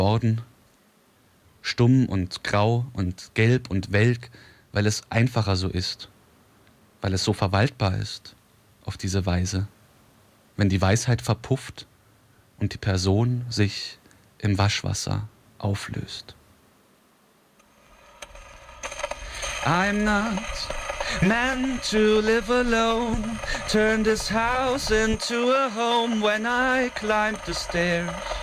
geworden. Stumm und grau und gelb und welk, weil es einfacher so ist. Weil es so verwaltbar ist, auf diese Weise. Wenn die Weisheit verpufft und die Person sich im Waschwasser auflöst. I'm not meant to live alone. Turned this house into a home when I climbed the stairs.